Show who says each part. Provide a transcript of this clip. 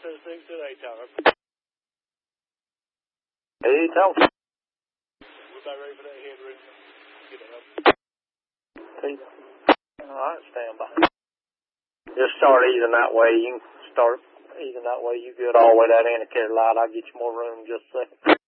Speaker 1: 6 today, Tyler.
Speaker 2: Hey, tell me.
Speaker 1: We're about ready for that head, Rick. Get it up.
Speaker 2: All right, stand by. Just start easing that way. You can start easing that way. You good all the way to that indicator light. I'll get you more room in just a second.